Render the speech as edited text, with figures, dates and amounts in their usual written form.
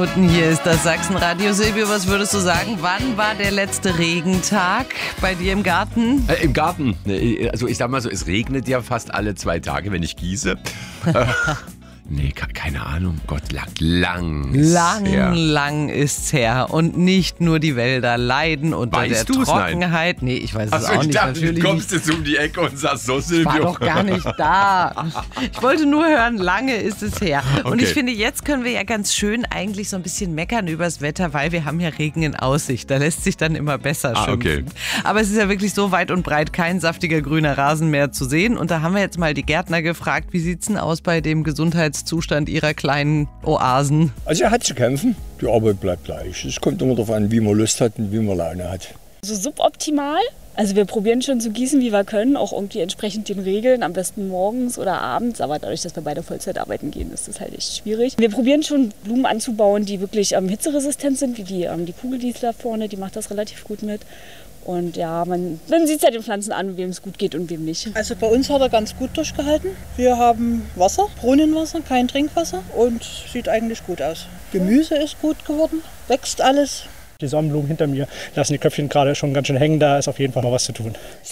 Minuten. Hier ist das Sachsenradio. Silvio, was würdest du sagen? Wann war der letzte Regentag bei dir im Garten? Im Garten. Also ich sag mal so, es regnet ja fast alle 2 Tage, wenn ich gieße. Nee, keine Ahnung. Gott, lang ist's her. Und nicht nur die Wälder leiden unter der Trockenheit. Nein. Nee, ich weiß es auch nicht. Du kommst jetzt um die Ecke und sagst so, Silvio. Ich war doch gar nicht da. Ich wollte nur hören, lange ist es her. Okay. Und ich finde, jetzt können wir ja ganz schön eigentlich so ein bisschen meckern übers Wetter, weil wir haben ja Regen in Aussicht. Da lässt sich dann immer besser schimpfen. Okay. Aber es ist ja wirklich so weit und breit kein saftiger grüner Rasen mehr zu sehen. Und da haben wir jetzt mal die Gärtner gefragt, wie sieht's denn aus bei dem Gesundheitszustand ihrer kleinen Oasen? Also er hat zu kämpfen, die Arbeit bleibt gleich. Es kommt immer darauf an, wie man Lust hat und wie man Laune hat. Also suboptimal. Also wir probieren schon zu gießen, wie wir können, auch irgendwie entsprechend den Regeln, am besten morgens oder abends. Aber dadurch, dass wir beide Vollzeit arbeiten gehen, ist das halt echt schwierig. Wir probieren schon Blumen anzubauen, die wirklich hitzeresistent sind, wie die Kugeldieß da vorne, die macht das relativ gut mit. Und ja, man sieht es ja den Pflanzen an, wem es gut geht und wem nicht. Also bei uns hat er ganz gut durchgehalten. Wir haben Wasser, Brunnenwasser, kein Trinkwasser und sieht eigentlich gut aus. Gemüse ist gut geworden, wächst alles. Die Sonnenblumen hinter mir lassen die Köpfchen gerade schon ganz schön hängen, da ist auf jeden Fall noch was zu tun.